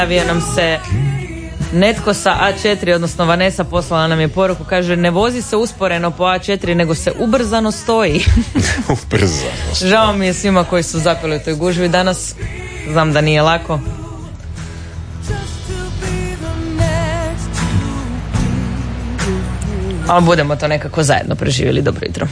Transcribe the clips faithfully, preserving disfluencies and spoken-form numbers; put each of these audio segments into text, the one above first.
Javio nam se netko sa A četiri, odnosno Vanessa poslala nam je poruku, kaže ne vozi se usporeno po A četiri, nego se ubrzano stoji. Ubrzano stoji. Žao mi je svima koji su zapeli u toj gužvi danas, znam da nije lako. Ali budemo to nekako zajedno preživjeli. Dobro jutro.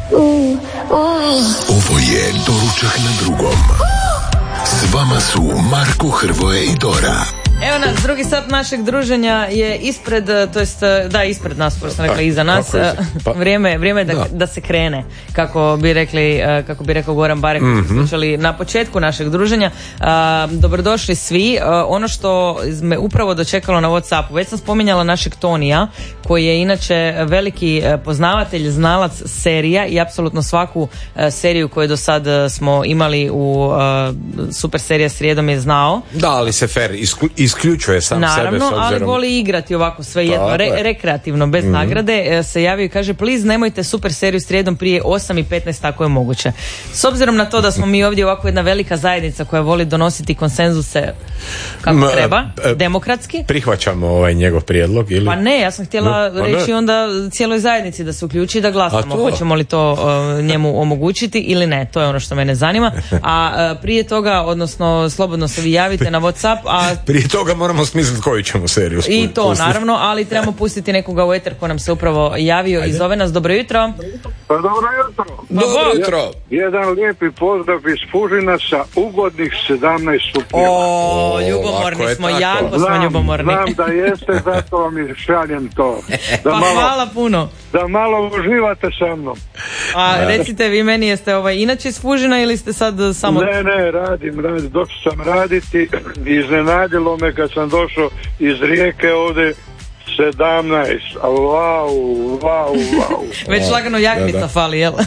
Ovo je Doručak na drugom. S vama su Marko, Hrvoje i Dora. Evo nas, drugi sat našeg druženja je ispred, to jest, da, ispred nas, pošto sam rekla iza nas. Pa, vrijeme, vrijeme da, da. da se krene, kako bi rekli, kako bi rekao Goran Barek, mm-hmm. slušali na početku našeg druženja. Dobrodošli svi. Ono što me upravo dočekalo na WhatsAppu, već sam spominjala našeg Tonija, koji je inače veliki poznavatelj, znalac serija i apsolutno svaku seriju koju do sad smo imali u Super serija srijedom je znao. Da, ali se fer isku, isključuje sam Naravno, sebe s obzirom... ali voli igrati ovako sve jedno, Re, rekreativno, bez mm-hmm. nagrade. Se javio i kaže, please nemojte Super seriju srijedom prije osam i petnaest ako je moguće. S obzirom na to da smo mi ovdje ovako jedna velika zajednica koja voli donositi konsenzuse kako M, treba, e, demokratski. Prihvaćamo ovaj njegov prijedlog ili? Pa ne, ja sam htjela no, reći ne. onda cijeloj zajednici da se uključi i da glasamo. Hoćemo li to uh, njemu omogućiti ili ne, to je ono što mene zanima. A uh, prije toga, odnosno slobodno se vi javite na WhatsApp, a prije toga moramo smisliti koju ćemo seriju spustiti. I to naravno, ali trebamo pustiti nekoga u eter ko nam se upravo javio. Ajde. I zove nas. Dobro jutro. Pa dobro jutro. Dobro jutro. Jedan lijepi pozdrav iz Fužina sa ugodnih sedamnaest stupnjeva. O, ljubomorni smo, jako znam, smo ljubomorni. Znam da jeste, zato vam i šaljem to. Da pa malo, hvala puno. Da malo uživate sa mnom. A recite vi meni, jeste ovaj inače iz Fužina ili ste sad samo... Ne, ne, radim, radim. Došao sam raditi, iznenadilo me kad sam došao iz Rijeke ovdje sedamnaest, a wow, wow, wow. Već lagano jagnica da, da. fali, jel?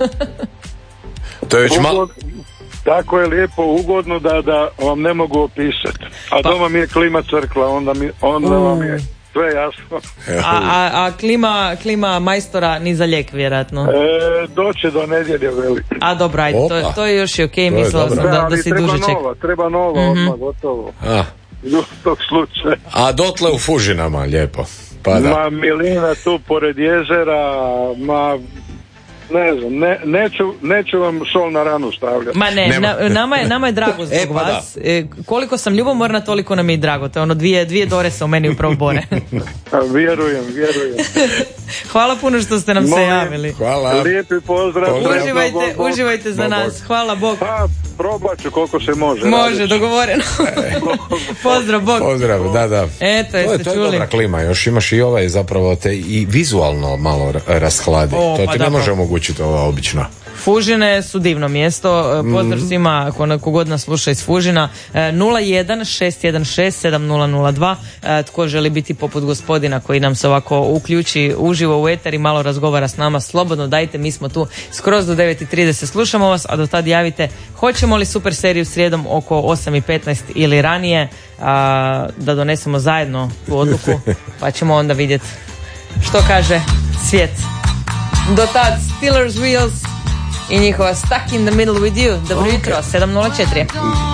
To je već malo... Tako je lijepo, ugodno da, da vam ne mogu opisati. A pa. Doma mi je klima crkla, onda, mi, onda vam je sve jasno. A, a, a klima, klima majstora ni za lijek, vjerojatno? E, doće do nedjelje, veli. A dobro, ajde, to, to je još i okej, okay, mislila sam da, da, da si duže čeka. Nova, treba nova, mm-hmm. odmah, gotovo. A. Do tog slučaja. A dotle u Fužinama, lijepo. Pa da. Ma milina tu pored jezera, ma... Ne znam, ne, neću, neću vam sol na ranu stavljati. Ma ne, na, nama, je, nama je drago zbog e, pa vas. E, koliko sam ljubomorna, toliko nam je i drago. To je ono, dvije, dvije Dore se u meni upravo bore. Vjerujem, vjerujem. Hvala puno što ste nam Molim, se javili. Hvala. Lijepi pozdrav. pozdrav. Uživajte, bog, bog, uživajte za bog, nas. Hvala, Bog. Pa, probat ću koliko se može. Može, radić. Dogovoreno. Pozdrav, Bog. Pozdrav, da, da. Eto, jeste čuli. To je, to je dobra klima, još imaš i ovaj zapravo te i vizualno malo rashladi. O, to pa ti da, ne može omogućiti ova obična. Fužine su divno mjesto. Pozdrav mm. svima ko god nas sluša iz Fužina. nula jedan šest jedan šest sedam nula nula dva. Tko želi biti poput gospodina koji nam se ovako uključi uživo u eter i malo razgovara s nama, slobodno dajte, mi smo tu skroz do devet i trideset, slušamo vas, a do tad javite hoćemo li Super seriju srijedom oko osam i petnaest ili ranije, a, da donesemo zajedno tu odluku, pa ćemo onda vidjeti što kaže svijet. Do tad Steelers Wheels i njihova Stuck in the Middle with You. Dobro jutro, sedam nula četiri.